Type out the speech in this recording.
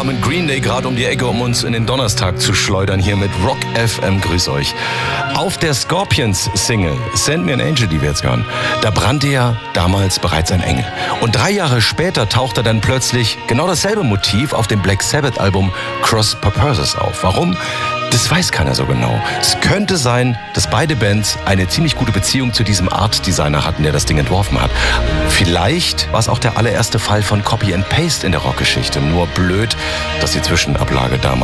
kamen Green Day gerade um die Ecke, um uns in den Donnerstag zu schleudern, hier mit Rock FM. Grüß euch. Auf der Scorpions-Single Send Me an Angel, die wir jetzt hören, da brannte ja damals bereits ein Engel. Und 3 Jahre später tauchte dann plötzlich genau dasselbe Motiv auf dem Black Sabbath-Album Cross Purposes auf. Warum? Das weiß keiner so genau. Es könnte sein, dass beide Bands eine ziemlich gute Beziehung zu diesem Art-Designer hatten, der das Ding entworfen hat. Vielleicht war es auch der allererste Fall von Copy and Paste in der Rockgeschichte. Nur blöd, dass die Zwischenablage damals